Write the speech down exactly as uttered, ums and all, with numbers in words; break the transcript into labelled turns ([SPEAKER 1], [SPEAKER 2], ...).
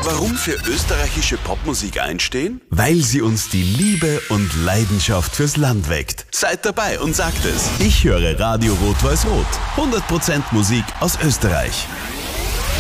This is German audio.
[SPEAKER 1] Warum für österreichische Popmusik einstehen?
[SPEAKER 2] Weil sie uns die Liebe und Leidenschaft fürs Land weckt.
[SPEAKER 1] Seid dabei und sagt es.
[SPEAKER 2] Ich höre Radio Rot-Weiß-Rot. hundert Prozent Musik aus Österreich.